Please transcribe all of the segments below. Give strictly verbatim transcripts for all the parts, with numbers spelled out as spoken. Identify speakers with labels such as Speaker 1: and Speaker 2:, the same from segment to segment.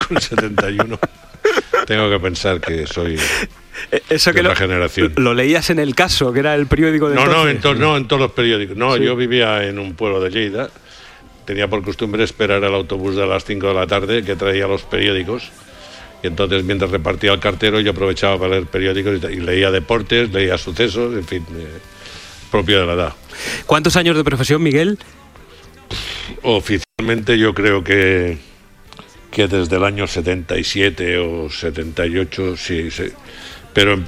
Speaker 1: con setenta y uno. Tengo que pensar que soy
Speaker 2: Eso
Speaker 1: de
Speaker 2: que
Speaker 1: otra
Speaker 2: lo,
Speaker 1: generación.
Speaker 2: lo leías en El Caso, que era el periódico de
Speaker 1: No,
Speaker 2: entonces.
Speaker 1: no, en, to, no, en todos los periódicos. No,
Speaker 2: Sí.
Speaker 1: yo vivía en un pueblo de Lleida. Tenía por costumbre esperar el autobús de las cinco de la tarde que traía los periódicos. Y entonces, mientras repartía el cartero, yo aprovechaba para leer periódicos y, y leía deportes, leía sucesos, en fin, eh, propio de la edad.
Speaker 2: ¿Cuántos años de profesión, Miguel?
Speaker 1: Oficialmente yo creo que, que desde el año setenta y siete o setenta y ocho, sí, sí. Pero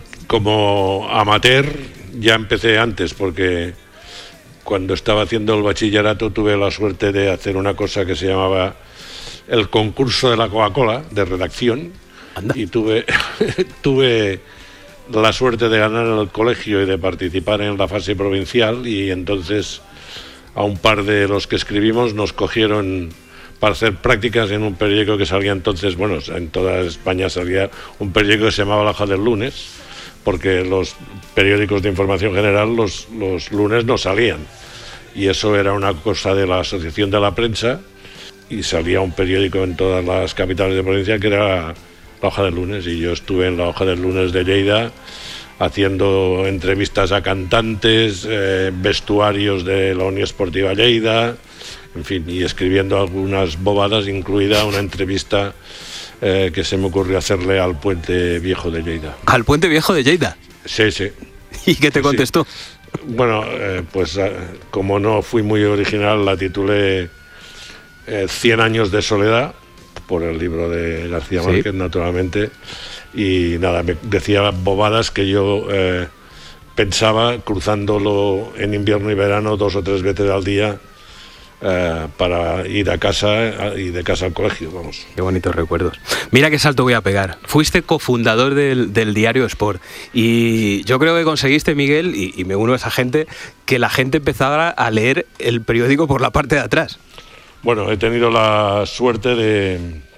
Speaker 1: como amateur ya empecé antes, porque cuando estaba haciendo el bachillerato tuve la suerte de hacer una cosa que se llamaba el concurso de la Coca-Cola, de redacción.
Speaker 2: Anda.
Speaker 1: Y tuve, tuve la suerte de ganar en el colegio y de participar en la fase provincial, y entonces a un par de los que escribimos nos cogieron para hacer prácticas en un periódico que salía entonces, bueno, en toda España salía un periódico que se llamaba La Hoja del Lunes, porque los periódicos de información general los, los lunes no salían, y eso era una cosa de la Asociación de la Prensa, y salía un periódico en todas las capitales de provincia que era La Hoja del Lunes, y yo estuve en La Hoja del Lunes de Lleida haciendo entrevistas a cantantes, eh, vestuarios de la Unión Esportiva Lleida, en fin, y escribiendo algunas bobadas, incluida una entrevista eh, que se me ocurrió hacerle al Puente Viejo de Lleida.
Speaker 2: Al Puente Viejo de Lleida.
Speaker 1: Sí, sí.
Speaker 2: ¿Y qué te
Speaker 1: Sí.
Speaker 2: contestó?
Speaker 1: Bueno, eh, pues eh, como no fui muy original, la titulé eh, Cien años de soledad, por el libro de García
Speaker 2: Sí.
Speaker 1: Márquez, naturalmente, y nada, me decía bobadas que yo eh, pensaba cruzándolo en invierno y verano dos o tres veces al día, eh, para ir a casa y de casa al colegio, vamos.
Speaker 2: Qué bonitos recuerdos. Mira qué salto voy a pegar. Fuiste cofundador del, del diario Sport, y yo creo que conseguiste, Miguel, y, y me uno a esa gente, que la gente empezara a leer el periódico por la parte de atrás.
Speaker 1: Bueno, he tenido la suerte de,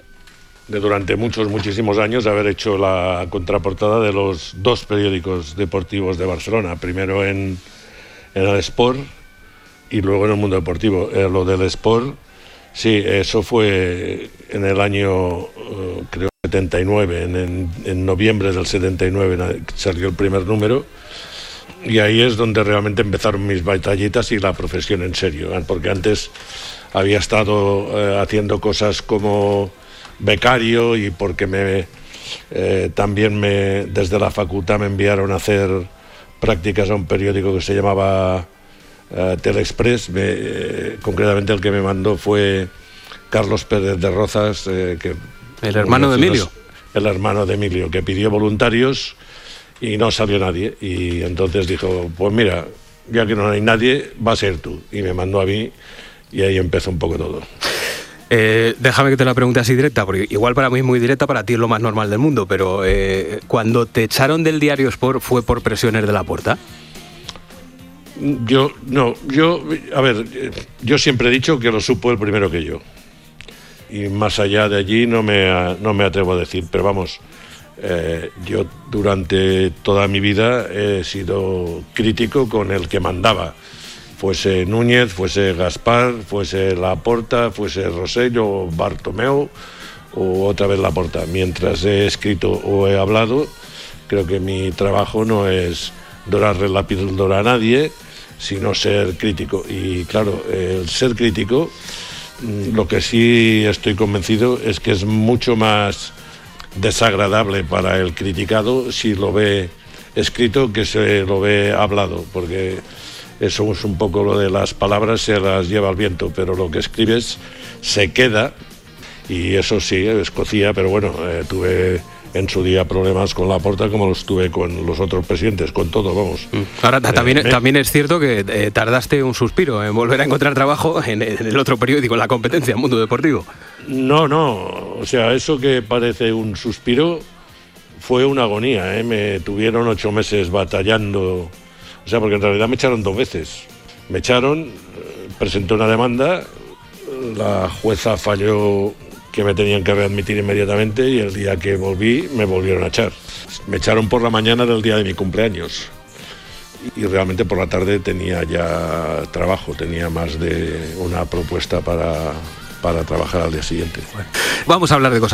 Speaker 1: de durante muchos, muchísimos años haber hecho la contraportada de los dos periódicos deportivos de Barcelona, primero en, en el Sport y luego en el Mundo Deportivo. Eh, lo del Sport, sí, eso fue en el año, eh, creo, setenta y nueve, en, en, en noviembre del setenta y nueve salió el primer número, y ahí es donde realmente empezaron mis batallitas y la profesión en serio, porque antes había estado eh, haciendo cosas como becario, y porque me eh, también me desde la facultad me enviaron a hacer prácticas a un periódico que se llamaba eh, Telexpress. Me, eh, concretamente el que me mandó fue Carlos Pérez de Rozas, eh, que
Speaker 2: El hermano de Emilio.
Speaker 1: El hermano de Emilio, que pidió voluntarios y no salió nadie, y entonces dijo, pues mira, ya que no hay nadie, va a ser tú, y me mandó a mí. Y ahí empezó un poco todo.
Speaker 2: Eh, déjame que te la pregunte así directa, porque igual para mí es muy directa, para ti es lo más normal del mundo, pero eh, cuando te echaron del diario Sport, ¿fue por presiones de Laporta?
Speaker 1: Yo, no, yo, a ver, yo siempre he dicho que lo supo el primero que yo. Y más allá de allí no me, no me atrevo a decir, pero vamos, eh, yo durante toda mi vida he sido crítico con el que mandaba. Fuese Núñez, fuese Gaspar, fuese Laporta, fuese Rosselló o Bartomeu, o otra vez Laporta. Mientras he escrito o he hablado, creo que mi trabajo no es dorarle la píldora a nadie, sino ser crítico. Y claro, el ser crítico, lo que sí estoy convencido es que es mucho más desagradable para el criticado si lo ve escrito que se lo ve hablado, porque eso es un poco lo de las palabras, se las lleva el viento, pero lo que escribes se queda, y eso sí, escocía, pero bueno, eh, tuve en su día problemas con Laporta como los tuve con los otros presidentes, con todo, vamos.
Speaker 2: Ahora, también,
Speaker 1: Eh, me-
Speaker 2: también es cierto que eh, tardaste un suspiro en volver a encontrar trabajo en, en el otro periódico, en la competencia, Mundo Deportivo.
Speaker 1: No, no, o sea, eso que parece un suspiro fue una agonía, ¿eh? Me tuvieron ocho meses batallando, o sea, porque en realidad me echaron dos veces. Me echaron, eh, presenté una demanda, la jueza falló que me tenían que readmitir inmediatamente, y el día que volví me volvieron a echar. Me echaron por la mañana del día de mi cumpleaños, y realmente por la tarde tenía ya trabajo, tenía más de una propuesta para, para trabajar al día siguiente.
Speaker 2: Vamos a hablar de cosas